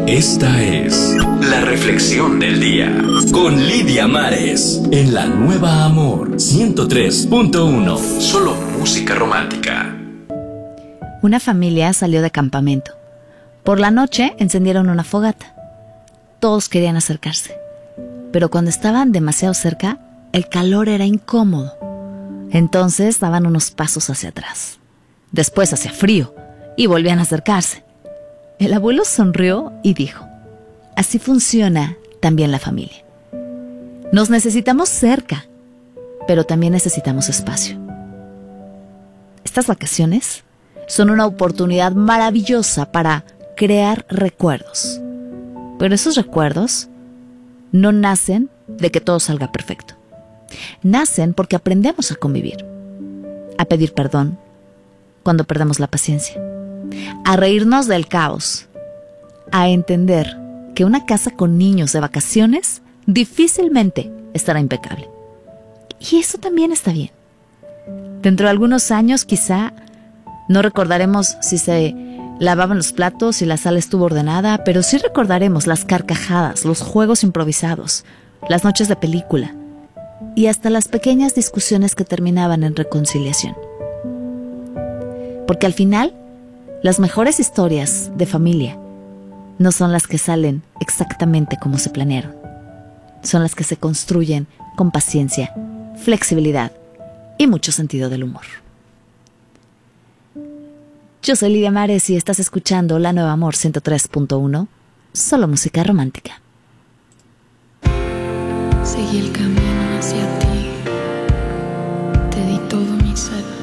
Esta es la reflexión del día con Lidia Mares en La Nueva Amor 103.1. Solo música romántica. Una familia salió de campamento. Por la noche encendieron una fogata. Todos querían acercarse, pero cuando estaban demasiado cerca, el calor era incómodo. Entonces daban unos pasos hacia atrás. Después hacía frío y volvían a acercarse. El abuelo sonrió y dijo: así funciona también la familia. Nos necesitamos cerca, pero también necesitamos espacio. Estas vacaciones son una oportunidad maravillosa para crear recuerdos. Pero esos recuerdos no nacen de que todo salga perfecto. Nacen porque aprendemos a convivir, a pedir perdón cuando perdemos la paciencia, a reírnos del caos, a entender que una casa con niños de vacaciones difícilmente estará impecable. Y eso también está bien. Dentro de algunos años quizá no recordaremos si se lavaban los platos, si la sala estuvo ordenada, pero sí recordaremos las carcajadas, los juegos improvisados, las noches de película y hasta las pequeñas discusiones que terminaban en reconciliación. Porque al final, las mejores historias de familia no son las que salen exactamente como se planearon. Son las que se construyen con paciencia, flexibilidad y mucho sentido del humor. Yo soy Lidia Mares y estás escuchando La Nueva Amor 103.1, solo música romántica. Seguí el camino hacia ti, te di todo mi ser.